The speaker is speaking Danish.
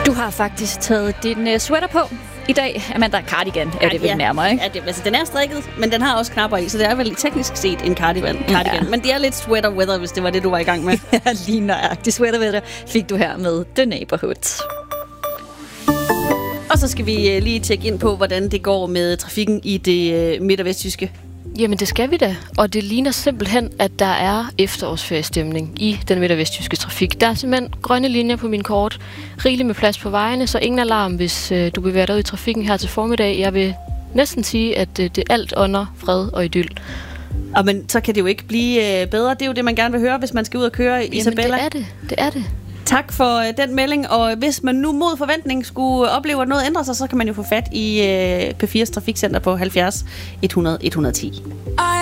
Du har faktisk taget din sweater på i dag. Amanda, cardigan er det vel nærmere, ikke? Ja, altså, den er strikket, men den har også knapper i, så det er vel teknisk set en cardigan. Ja. Men det er lidt sweater weather, hvis det var det, du var i gang med. Ja, lige nøjagtigt. Sweater weather fik du her med The Neighborhood. Og så skal vi lige tjekke ind på, hvordan det går med trafikken i det midt- og vestjyske. Jamen, det skal vi da. Og det ligner simpelthen, at der er efterårsferiestemning i den midt- og vestjyske trafik. Der er simpelthen grønne linjer på min kort. Rigeligt med plads på vejene, så ingen alarm, hvis du bevæger dig ud i trafikken her til formiddag. Jeg vil næsten sige, at det er alt under fred og idyll. Og men så kan det jo ikke blive bedre. Det er jo det, man gerne vil høre, hvis man skal ud og køre, Isabella. Jamen, det er det. Tak for den melding, og hvis man nu mod forventning skulle opleve, at noget ændrer sig, så kan man jo få fat i P4's Trafikcenter på 70 100 110.